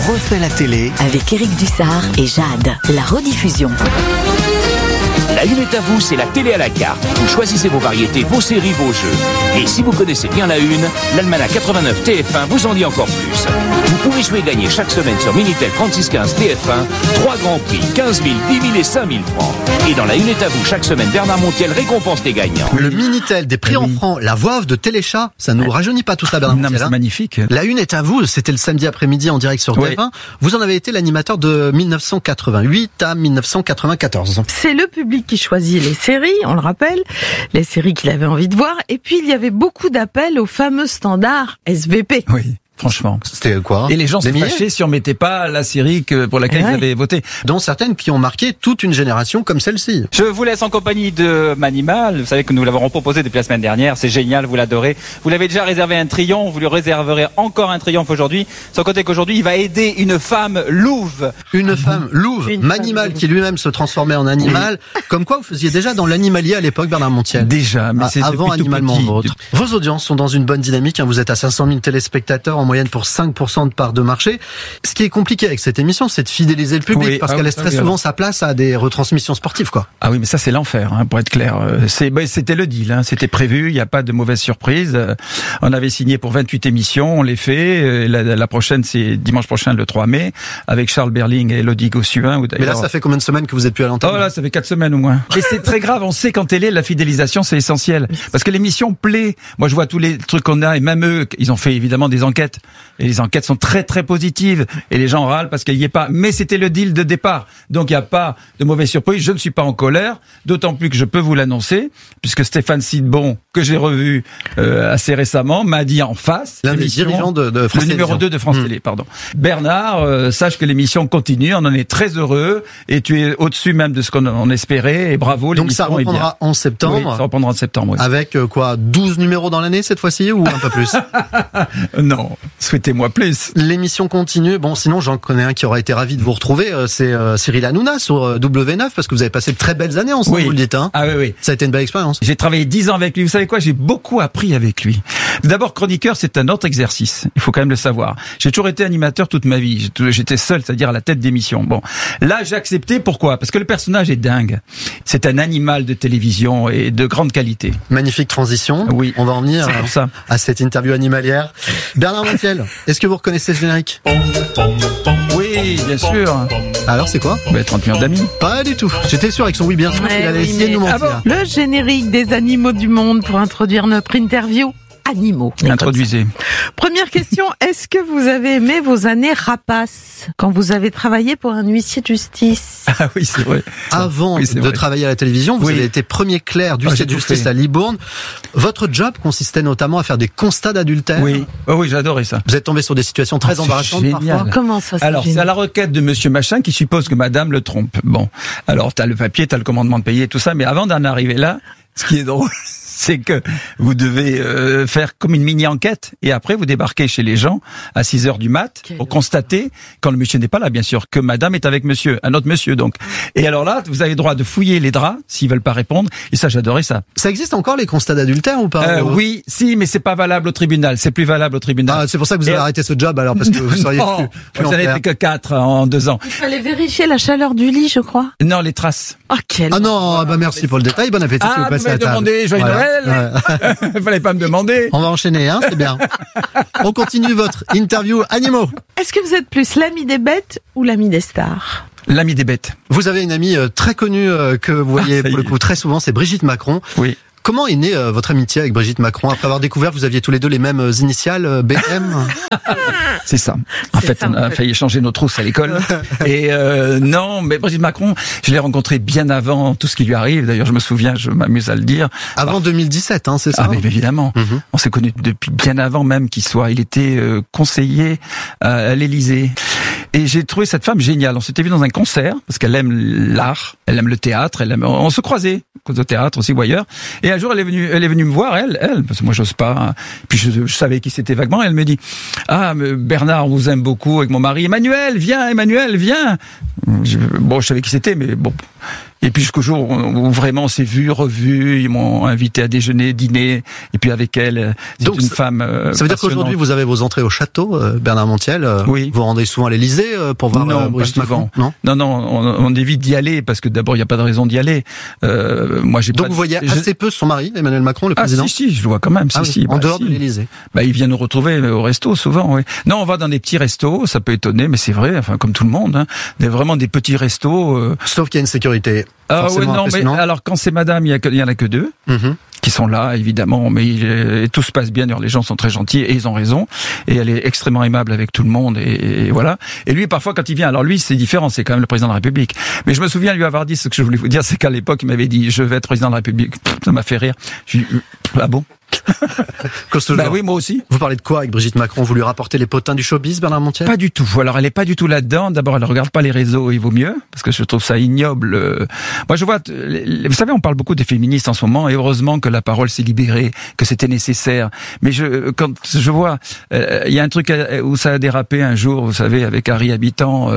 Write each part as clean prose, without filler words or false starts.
refait la télé avec Éric Dussard et Jade. La rediffusion. La une est à vous, c'est la télé à la carte. Vous choisissez vos variétés, vos séries, vos jeux. Et si vous connaissez bien la une, l'Almanach 89 TF1 vous en dit encore plus. Vous pouvez jouer et gagner chaque semaine sur Minitel 3615 TF1 3 grands prix, 15 000, 10 000 et 5 000 francs. Et dans la une est à vous, chaque semaine, Bernard Montiel récompense les gagnants. Le Minitel, des prix en francs, la voix off de Téléchat, ça ne nous rajeunit pas tout ça, Bernard Montiel. Non, mais c'est magnifique. La une est à vous, c'était le samedi après-midi en direct sur TF1. Vous en avez été l'animateur de 1988 à 1994. C'est le public qui choisit les séries, on le rappelle, les séries qu'il avait envie de voir. Et puis, il y avait beaucoup d'appels au fameux standard SVP. Oui. Franchement. C'était quoi? Et les gens se fâchaient si on mettait pas la série pour laquelle ils avaient voté. Dont certaines qui ont marqué toute une génération comme celle-ci. Je vous laisse en compagnie de Manimal. Vous savez que nous l'avons proposé depuis la semaine dernière. C'est génial, vous l'adorez. Vous l'avez déjà réservé un triomphe. Vous lui réserverez encore un triomphe aujourd'hui. Sans compter qu'aujourd'hui, il va aider une femme louve. Une femme louve. Manimal qui lui-même se transformait en animal. Comme quoi vous faisiez déjà dans l'animalier à l'époque, Bernard Montiel. Déjà, mais c'est avant Animalement Vôtre. Vos audiences sont dans une bonne dynamique. Vous êtes à 500 000 téléspectateurs en moyenne pour 5% de part de marché. Ce qui est compliqué avec cette émission, c'est de fidéliser le public, parce qu'elle laisse très souvent sa place à des retransmissions sportives, quoi. Ah oui, mais ça c'est l'enfer, pour être clair. C'était le deal, c'était prévu, il n'y a pas de mauvaise surprise. On avait signé pour 28 émissions, on les fait. La prochaine, c'est dimanche prochain, le 3 mai, avec Charles Berling et Elodie Gossuin. Mais là, ça fait combien de semaines que vous êtes plus à l'antenne? Oh là, ça fait 4 semaines au moins. Et c'est très grave, on sait qu'en télé, la fidélisation, c'est essentiel. Parce que l'émission plaît. Moi, je vois tous les trucs qu'on a, et même eux, ils ont fait évidemment des enquêtes. Et les enquêtes sont très très positives. Et les gens râlent parce qu'il n'y est pas. Mais c'était le deal de départ. Donc il n'y a pas de mauvaise surprise. Je ne suis pas en colère. D'autant plus que je peux vous l'annoncer, puisque Stéphane Sidbon, que j'ai revu assez récemment, m'a dit en face. L'un des dirigeants de France Le numéro 2 de France Télé, pardon. Bernard, sache que l'émission continue. On en est très heureux. Et tu es au-dessus même de ce qu'on espérait. Et bravo, donc ça reprendra en septembre. Oui, ça reprendra en septembre, oui. Avec 12 numéros dans l'année cette fois-ci ou un peu plus? Non, souhaitez-moi plus. L'émission continue. Bon, sinon j'en connais un qui aurait été ravi de vous retrouver, c'est Cyril Hanouna sur W9, parce que vous avez passé de très belles années ensemble, vous le dites. Ah oui. Ça a été une belle expérience. J'ai travaillé 10 ans avec lui. Vous savez quoi? J'ai beaucoup appris avec lui. D'abord, chroniqueur, c'est un autre exercice. Il faut quand même le savoir. J'ai toujours été animateur toute ma vie. J'étais seul, c'est-à-dire à la tête d'émission. Bon, là, j'ai accepté. Pourquoi? Parce que le personnage est dingue. C'est un animal de télévision et de grande qualité. Magnifique transition. Oui. On va en venir ça. À cette interview animalière. Bernard Montiel, est-ce que vous reconnaissez ce générique? Oui, bien sûr. Alors, c'est quoi? 30 millions d'amis. Pas du tout. J'étais sûr avec son oui, bien sûr, qu'il allait essayer de nous mentir. Le générique des animaux du monde pour introduire notre interview. Animaux. Introduisez. Première question, est-ce que vous avez aimé vos années rapaces quand vous avez travaillé pour un huissier de justice? Ah oui, c'est vrai. Avant de travailler à la télévision, vous avez été premier clerc d'huissier de justice à Libourne. Votre job consistait notamment à faire des constats d'adultère. Oui, oui, j'adorais ça. Vous êtes tombé sur des situations très embarrassantes parfois. Comment ça? Alors, c'est à la requête de monsieur machin qui suppose que madame le trompe. Bon, alors t'as le papier, t'as le commandement de payer, tout ça, mais avant d'en arriver là, ce qui est drôle, c'est que vous devez faire comme une mini-enquête et après vous débarquez chez les gens à 6h du mat pour constater, quand le monsieur n'est pas là bien sûr, que madame est avec monsieur, un autre monsieur donc. Et alors là, vous avez le droit de fouiller les draps s'ils veulent pas répondre et ça j'adorais ça. Ça existe encore les constats d'adultère ou pas? Oui, si, mais c'est pas valable au tribunal, c'est plus valable au tribunal. Ah, c'est pour ça que vous avez arrêté ce job alors, parce que vous seriez plus j'en ai fait que 4 en 2 ans. Il fallait vérifier la chaleur du lit, je crois. Non, les traces. Ah non, merci pour le détail, bon appétit si vous passez à la table. Demandé, joyeux Noël. Il fallait pas me demander. On va enchaîner, c'est bien. On continue votre interview animaux. Est-ce que vous êtes plus l'ami des bêtes ou l'ami des stars? L'ami des bêtes. Vous avez une amie très connue que vous voyez pour le coup très souvent, c'est Brigitte Macron. Oui. Comment est née votre amitié avec Brigitte Macron après avoir découvert que vous aviez tous les deux les mêmes initiales, BM? C'est ça. En fait, on a failli changer nos trousses à l'école. Et non, mais Brigitte Macron, je l'ai rencontrée bien avant tout ce qui lui arrive. D'ailleurs, je me souviens, je m'amuse à le dire. Avant 2017, c'est ça? Ah, mais évidemment. On s'est connus depuis bien avant même qu'il soit. Il était conseiller à l'Élysée. Et j'ai trouvé cette femme géniale. On s'était vu dans un concert, parce qu'elle aime l'art, elle aime le théâtre, on se croisait au théâtre aussi ou ailleurs. Et un jour, elle est venue me voir, elle, parce que moi j'ose pas. Puis je savais qui c'était vaguement. Et elle me dit, Bernard, on vous aime beaucoup avec mon mari. Emmanuel, viens. Je savais qui c'était, mais bon. Et puis jusqu'au jour où vraiment on s'est vu, revu, ils m'ont invité à déjeuner, dîner, et puis avec elle, c'est donc, une femme ça veut dire qu'aujourd'hui vous avez vos entrées au château, Bernard Montiel. Oui. Vous rendez souvent à l'Élysée pour voir Brigitte Macron. Non, on évite d'y aller parce que d'abord il n'y a pas de raison d'y aller. Moi j'ai. Donc vous voyez assez peu son mari, Emmanuel Macron, le président. Si, je le vois quand même. En dehors de l'Élysée. Il vient nous retrouver au resto souvent. Oui. Non, on va dans des petits restos, ça peut étonner, mais c'est vrai. Enfin, comme tout le monde, vraiment des petits restos. Sauf qu'il y a une sécurité. Ah ouais, non, mais alors quand c'est madame, il y en a que deux. Qui sont là, évidemment, mais tout se passe bien. D'ailleurs, les gens sont très gentils et ils ont raison. Et elle est extrêmement aimable avec tout le monde et voilà. Et lui, parfois, quand il vient, alors lui, c'est différent, c'est quand même le président de la République. Mais je me souviens lui avoir dit ce que je voulais vous dire, c'est qu'à l'époque, il m'avait dit, je vais être président de la République. Ça m'a fait rire. Je dis, ah bon? Oui, moi aussi. Vous parlez de quoi avec Brigitte Macron? Vous lui rapportez les potins du showbiz, Bernard Montiel? Pas du tout. Alors, elle est pas du tout là-dedans. D'abord, elle regarde pas les réseaux, il vaut mieux, parce que je trouve ça ignoble. Moi, je vois, vous savez, on parle beaucoup des féministes en ce moment, et heureusement que la parole s'est libérée, que c'était nécessaire. Mais quand je vois, il y a un truc où ça a dérapé un jour, vous savez, avec Harry Habitant,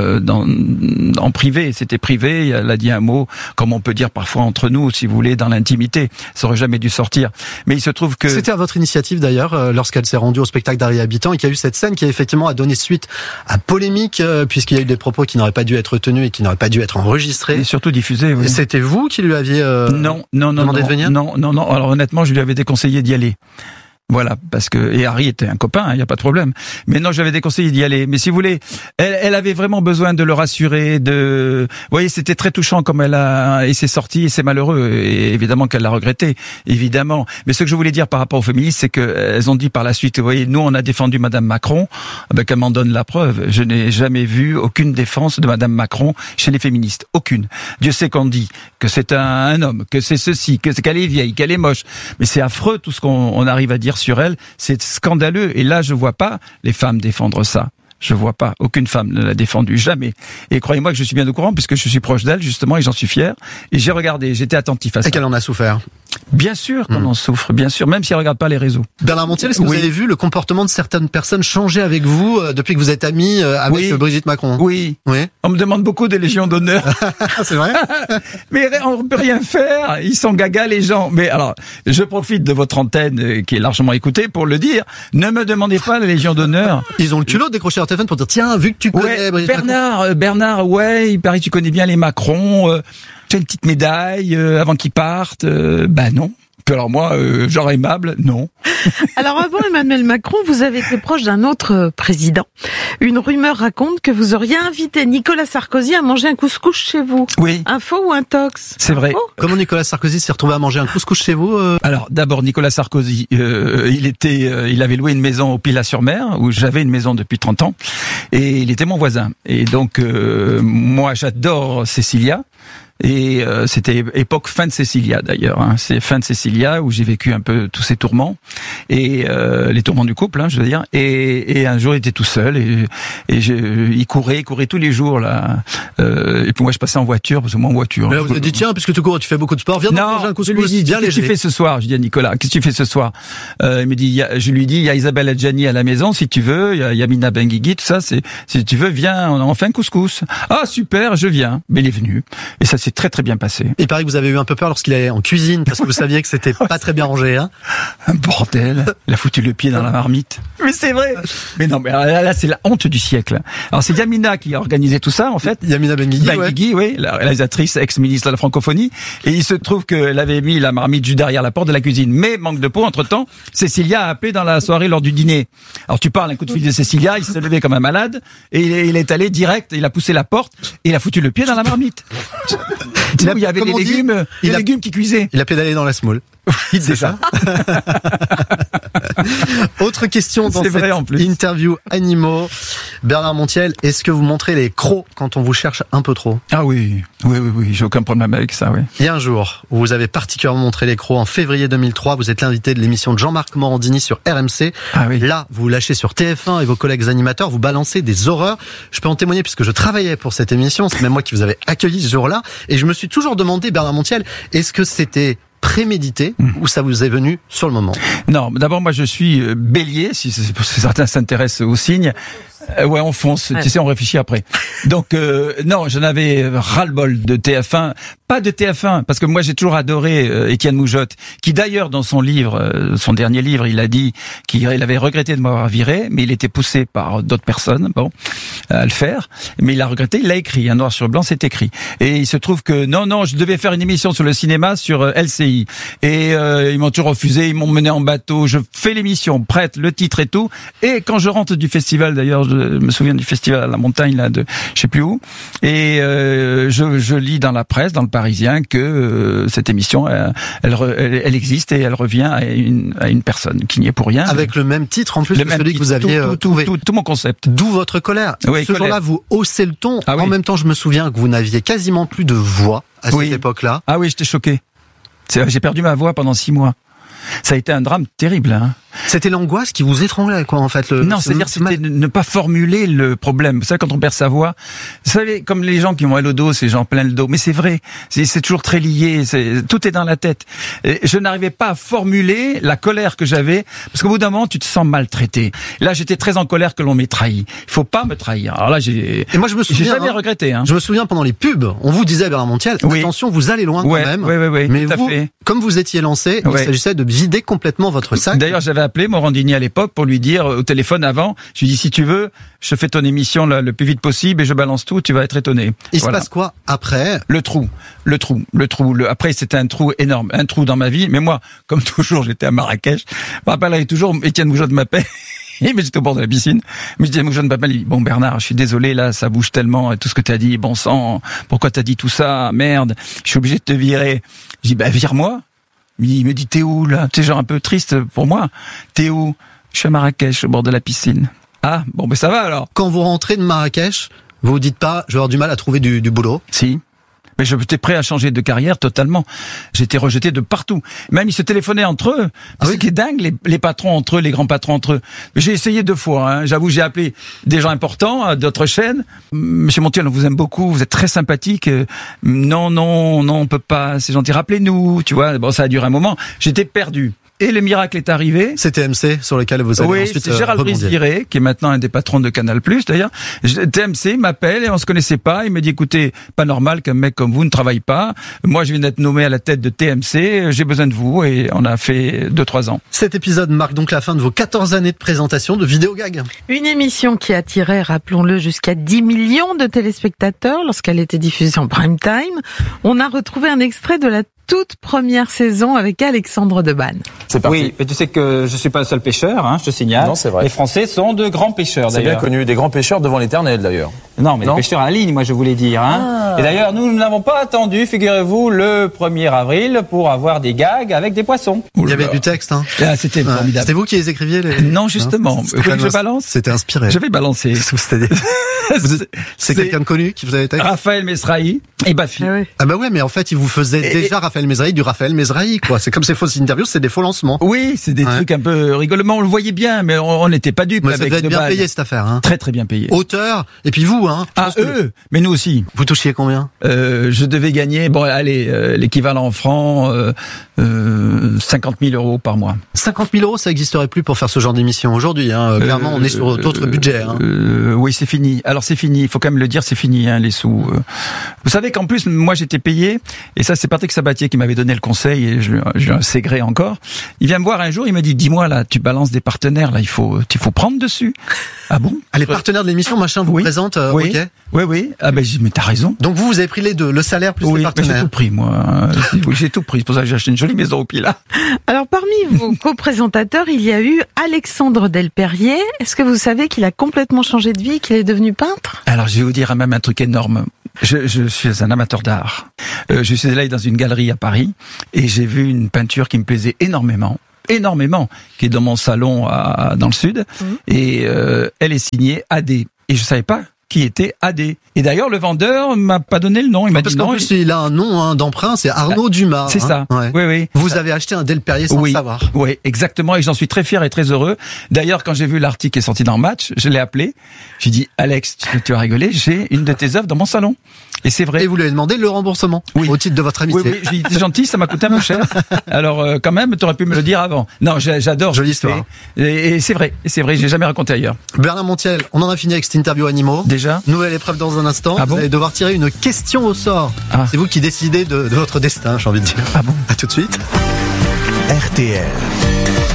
en privé. C'était privé, elle a dit un mot, comme on peut dire parfois entre nous, si vous voulez, dans l'intimité. Ça aurait jamais dû sortir. Mais il se trouve que... C'était à votre initiative d'ailleurs, lorsqu'elle s'est rendue au spectacle d'Harry Habitant et qu'il y a eu cette scène qui effectivement a donné suite à polémique, puisqu'il y a eu des propos qui n'auraient pas dû être tenus et qui n'auraient pas dû être enregistrés. Et surtout diffusés, oui. C'était vous qui lui aviez demandé de venir? Non. Alors honnêtement, je lui avais déconseillé d'y aller. Voilà, parce que et Harry était un copain, il y a pas de problème. Mais non, j'avais déconseillé d'y aller. Mais si vous voulez, elle avait vraiment besoin de le rassurer. Vous voyez, c'était très touchant comme et c'est sorti et c'est malheureux. Et évidemment qu'elle l'a regretté, évidemment. Mais ce que je voulais dire par rapport aux féministes, c'est que elles ont dit par la suite, vous voyez, nous on a défendu Madame Macron, qu'elle m'en donne la preuve. Je n'ai jamais vu aucune défense de Madame Macron chez les féministes, aucune. Dieu sait qu'on dit que c'est un homme, que c'est ceci, qu'elle est vieille, qu'elle est moche. Mais c'est affreux tout ce qu'on arrive à dire sur elle, c'est scandaleux. Et là, je vois pas les femmes défendre ça. Je vois pas. Aucune femme ne l'a défendu, jamais. Et croyez-moi que je suis bien au courant, puisque je suis proche d'elle, justement, et j'en suis fier. Et j'ai regardé, j'étais attentif à ça. Et qu'elle en a souffert. Bien sûr qu'on en souffre, bien sûr, même si elle regarde pas les réseaux. Bernard Montiel, est-ce que vous avez vu le comportement de certaines personnes changer avec vous depuis que vous êtes ami avec Brigitte Macron? Oui. On me demande beaucoup des Légions d'honneur. C'est vrai? Mais on peut rien faire. Ils sont gaga, les gens. Mais alors, je profite de votre antenne qui est largement écoutée pour le dire. Ne me demandez pas la Légion d'honneur. Ils ont le culot de décrocher leur téléphone pour dire, tiens, vu que tu connais Brigitte Macron. Bernard, il paraît que tu connais bien les Macron. Tu as une petite médaille avant qu'ils partent. Non. Puis alors moi, genre aimable, non. Alors avant Emmanuel Macron, vous avez été proche d'un autre président. Une rumeur raconte que vous auriez invité Nicolas Sarkozy à manger un couscous chez vous. Oui. Un faux ou un tox? C'est vrai. Comment Nicolas Sarkozy s'est retrouvé à manger un couscous chez vous Alors d'abord Nicolas Sarkozy, il avait loué une maison au Pilat-sur-Mer où j'avais une maison depuis 30 ans et il était mon voisin. Et donc moi j'adore Cécilia. Et c'était époque fin de Cécilia d'ailleurs. C'est fin de Cécilia où j'ai vécu un peu tous ces tourments et les tourments du couple, je veux dire. Et un jour il était tout seul et il courait tous les jours là. Et puis moi je passais en voiture parce que moi en voiture. Mais là, vous avez dit tiens puisque tu cours, tu fais beaucoup de sport, viens manger un couscous. Qu'est-ce que tu fais ce soir? Je dis à Nicolas, qu'est-ce que tu fais ce soir? Il me dit, je lui dis il y a Isabelle Adjani à la maison si tu veux, il y a Yamina Benguigui, tout ça. Si tu veux viens, on fait un couscous. Ah super, je viens. Mais il est venu et ça s'est très très bien passé. Il paraît que vous avez eu un peu peur lorsqu'il est en cuisine parce que vous saviez que c'était pas très bien rangé. Un bordel. Il a foutu le pied dans la marmite. Mais c'est vrai. Mais non, mais là c'est la honte du siècle. Alors c'est Yamina qui a organisé tout ça en fait. Yamina Benguigui, oui, la réalisatrice, ex-ministre de la francophonie. Et il se trouve qu'elle avait mis la marmite juste derrière la porte de la cuisine. Mais manque de peau, entre-temps, Cécilia a appelé dans la soirée lors du dîner. Alors tu parles un coup de fil de Cécilia, il s'est levé comme un malade et il est allé direct, il a poussé la porte et il a foutu le pied dans la marmite. Il y avait des légumes qui cuisaient. Il a pédalé dans la semoule. C'est ça. Autre question dans cette interview animaux. Bernard Montiel, est-ce que vous montrez les crocs quand on vous cherche un peu trop? Ah oui, j'ai aucun problème avec ça, oui. Il y a un jour où vous avez particulièrement montré les crocs en février 2003, vous êtes l'invité de l'émission de Jean-Marc Morandini sur RMC. Ah oui. Là, vous lâchez sur TF1 et vos collègues animateurs, vous balancez des horreurs. Je peux en témoigner puisque je travaillais pour cette émission, c'est même moi qui vous avais accueilli ce jour-là, et je me suis toujours demandé, Bernard Montiel, est-ce que c'était prémédité ou ça vous est venu sur le moment? Non, d'abord moi je suis bélier, si certains s'intéressent aux signes. Ouais, on fonce. Ouais. Tu sais, on réfléchit après. Donc non, j'en avais ras-le-bol de TF1. Pas de TF1, parce que moi j'ai toujours adoré Étienne Moujotte, qui d'ailleurs dans son livre, son dernier livre, il a dit qu'il avait regretté de m'avoir viré, mais il était poussé par d'autres personnes, à le faire. Mais il a regretté, il l'a écrit, un noir sur blanc, c'est écrit. Et il se trouve que non, je devais faire une émission sur le cinéma sur LCI. Et ils m'ont toujours refusé, ils m'ont mené en bateau. Je fais l'émission, prête, le titre et tout. Et quand je rentre du festival, d'ailleurs, je me souviens du festival à la montagne là, de je sais plus où, et je lis dans la presse, dans le Parisien, que cette émission, elle existe et elle revient à une personne qui n'y est pour rien. Avec le même titre en plus que celui que vous aviez trouvé. Tout mon concept. D'où votre colère. Oui, Ce jour-là, vous haussez le ton. En même temps, je me souviens que vous n'aviez quasiment plus de voix à cette époque-là. Ah oui, j'étais choqué. J'ai perdu ma voix pendant 6 mois. Ça a été un drame terrible. Hein. C'était l'angoisse qui vous étranglait, quoi, en fait. Non, c'est-à-dire c'était ne pas formuler le problème. Vous savez, quand on perd sa voix, vous savez, comme les gens qui ont mal au dos, ces gens plein le dos. Mais c'est vrai, c'est toujours très lié. Tout est dans la tête. Et je n'arrivais pas à formuler la colère que j'avais, parce qu'au bout d'un moment, tu te sens maltraité. Là, j'étais très en colère que l'on m'ait trahi. Il faut pas me trahir. Alors là, Et moi, je me souviens. J'ai jamais regretté. Hein. Je me souviens pendant les pubs, on vous disait, Bernard Montiel, attention, vous allez loin quand même. Oui. Mais tout vous, à fait. Comme vous étiez lancé, il s'agissait de vider complètement votre sac. D'ailleurs, j'avais appelé Morandini à l'époque pour lui dire au téléphone avant, je lui dis si tu veux, je fais ton émission là, le plus vite possible et je balance tout, tu vas être étonné. Il se passe quoi après? Le trou. Après, c'était un trou énorme, un trou dans ma vie. Mais moi, comme toujours, j'étais à Marrakech. Je me rappelle toujours, Étienne Moujotte m'appelle. Mais j'étais au bord de la piscine. Mais Étienne Moujotte m'appelle, il dit, bon Bernard, je suis désolé, là, ça bouge tellement, tout ce que t'as dit, bon sang, pourquoi t'as dit tout ça, merde, je suis obligé de te virer. Je dis, vire-moi. Il me dit, t'es où, là? Tu sais, genre un peu triste pour moi. T'es où? Je suis à Marrakech, au bord de la piscine. Ah, bon, ça va alors. Quand vous rentrez de Marrakech, vous vous dites pas, je vais avoir du mal à trouver du boulot? Si. Mais j'étais prêt à changer de carrière totalement. J'étais rejeté de partout. Même ils se téléphonaient entre eux. Ce qui est dingue, les patrons entre eux, les grands patrons entre eux. J'ai essayé 2 fois. Hein. J'avoue, j'ai appelé des gens importants, d'autres chaînes. Monsieur Montiel, on vous aime beaucoup. Vous êtes très sympathique. Non, on peut pas. C'est gentil. Rappelez-nous. Tu vois. Bon, ça a duré un moment. J'étais perdu. Et le miracle est arrivé. C'est TMC sur lequel vous avez ensuite c'est Gérald Brice-Viré, qui est maintenant un des patrons de Canal+, d'ailleurs. TMC m'appelle et on se connaissait pas. Il me dit, écoutez, pas normal qu'un mec comme vous ne travaille pas. Moi, je viens d'être nommé à la tête de TMC. J'ai besoin de vous. Et on a fait 2-3 ans. Cet épisode marque donc la fin de vos 14 années de présentation de Vidéogag. Une émission qui attirait, rappelons-le, jusqu'à 10 millions de téléspectateurs lorsqu'elle était diffusée en prime time. On a retrouvé un extrait de la toute première saison avec Alexandre Debanne. C'est parti. Oui, mais tu sais que je suis pas le seul pêcheur, hein, je te signale. Non, c'est vrai. Les Français sont de grands pêcheurs, d'ailleurs. C'est bien connu, des grands pêcheurs devant l'éternel, d'ailleurs. Non, mais les pêcheurs à ligne, moi, je voulais dire. Hein. Et d'ailleurs, nous n'avons pas attendu, figurez-vous, le 1er avril pour avoir des gags avec des poissons. Il y avait du texte, hein. Ah, c'était formidable. C'était vous qui les écriviez, Non, justement. Je balance. C'était inspiré. Je vais balancer. C'est quelqu'un de connu qui vous avait texte? Raphaël Mesrahi et Bafi. Ah bah ouais, mais en fait, il vous faisait déjà Raphaël Mesrahi du Raphaël Mesrahi, quoi. C'est comme ces fausses interviews, c'est des faux lancements. Oui, c'est des trucs un peu rigolements. On le voyait bien, mais on n'était pas dupes. Ça devait être bien payé, cette affaire, hein. Très, très bien payé. Auteur, et puis vous, hein. Ah, eux. Mais nous aussi. Vous touchiez combien? Je devais gagner, l'équivalent en francs, 50 000 euros par mois. 50 000 euros, ça n'existerait plus pour faire ce genre d'émission aujourd'hui, hein. Clairement, on est sur d'autres budgets, hein. Oui, c'est fini. Alors, c'est fini. Il faut quand même le dire, c'est fini, hein, les sous. Vous savez qu'en plus, moi, j'étais payé, et ça, c'est Patrick Sabatier qui m'avait donné le conseil, et je un ségré encore. Il vient me voir un jour, il me dit, dis-moi, là, tu balances des partenaires, là, il faut prendre dessus. Ah bon? Ah, les partenaires de l'émission, machin, vous présentent, oui. ok. Oui. Ah ben, mais t'as raison. Donc vous avez pris les deux, le salaire plus les partenaires. J'ai tout pris, moi. Oui, j'ai tout pris. C'est pour ça que j'ai acheté une jolie maison au Pilat. Alors, parmi vos co-présentateurs, il y a eu Alexandre Delperrier. Est-ce que vous savez qu'il a complètement changé de vie, qu'il est devenu peintre? Alors, je vais vous dire même un truc énorme. Je suis un amateur d'art. Je suis allé dans une galerie à Paris et j'ai vu une peinture qui me plaisait énormément, qui est dans mon salon dans le sud. Et elle est signée AD. Et je savais pas qui était AD. Et d'ailleurs, le vendeur m'a pas donné le nom. Il m'a dit non. Parce qu'en plus, il a un nom d'emprunt, c'est Arnaud Dumas. C'est ça. Ouais. Oui. Vous avez acheté un Delperrier sans le savoir. Oui, exactement. Et j'en suis très fier et très heureux. D'ailleurs, quand j'ai vu l'article qui est sorti dans Match, je l'ai appelé. J'ai dit, Alex, tu vas rigoler, j'ai une de tes œuvres dans mon salon. Et c'est vrai. Et vous lui avez demandé le remboursement au titre de votre amitié. Oui, je lui ai dit, gentil, ça m'a coûté un peu cher. Alors quand même, t'aurais pu me le dire avant. Non, j'adore. Jolie histoire. Et c'est vrai, j'ai jamais raconté ailleurs. Bernard Montiel, on en a fini avec cette interview animaux. Déjà. Nouvelle épreuve dans un instant. Vous allez devoir tirer une question au sort. C'est vous qui décidez de votre destin, j'ai envie de dire. Ah bon? À tout de suite. RTL.